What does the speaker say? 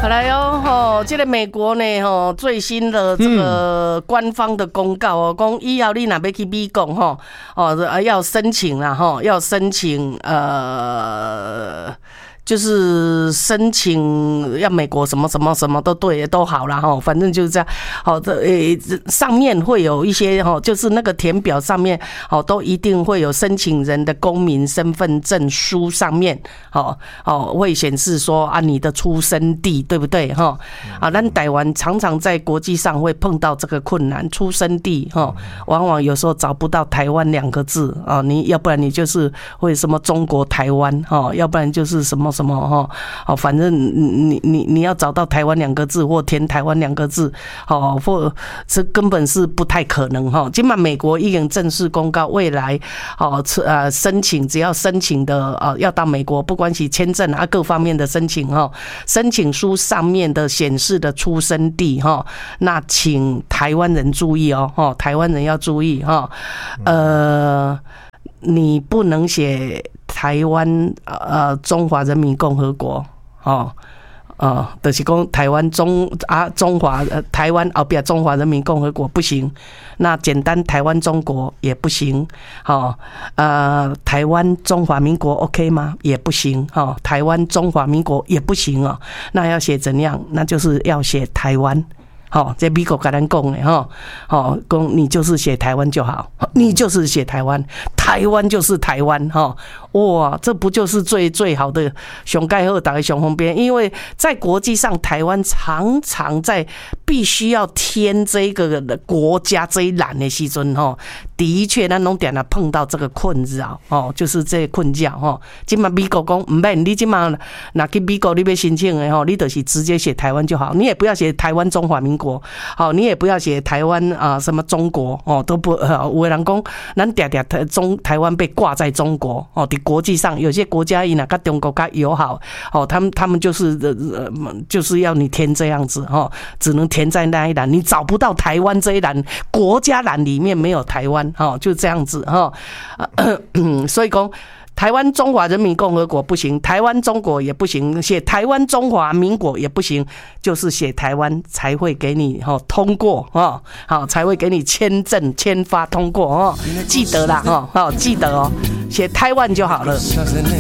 好来哦，这个美国呢，最新的这个官方的公告哦，讲以后你若要去美国要申请啦要申请就是申请要美国什么什么什么都对都好啦反正就是这样。好的，上面会有一些就是那个填表上面都一定会有申请人的公民身份证书上面会显示说啊你的出生地对不对咱台湾常常在国际上会碰到这个困难，出生地往往有时候找不到台湾2个字你要不然你就是会什么中国台湾要不然就是什么什么反正你要找到台湾2个字或填台湾2个字或这根本是不太可能今嘛美国已经正式公告，未来申请只要申请的要到美国，不管是签证各方面的申请申请书上面的显示的出生地那请台湾人注意台湾人要注意你不能写台湾中华人民共和国就是讲台湾中华台湾后边中华人民共和国不行，那简单台湾中国也不行台湾中华民国 OK 吗？也不行台湾中华民国也不行那要写怎样？那就是要写台湾。这美国跟咱讲的讲你就是写台湾就好，你就是写台湾，台湾就是台湾哇，这不就是最好的上盖好大的上方便？因为在国际上，台湾常常在必须要填这个国家这一栏的时阵的确咱拢点了碰到这个困扰就是这个困扰今嘛美国讲唔免，你今嘛拿去美国你要申请的你就是直接写台湾就好，你也不要写台湾中华民国你也不要写台湾什么中国都不有的人讲咱台湾被挂在中国的国际上，有些国家伊那跟中国较友好他们就是要你填这样子只能填在那一栏，你找不到台湾这一栏，国家栏里面没有台湾就这样子所以讲台湾中华人民共和国不行，台湾中国也不行，写台湾中华民国也不行，就是写台湾才会给你通过才会给你签证签发通过记得啦记得写台湾就好了。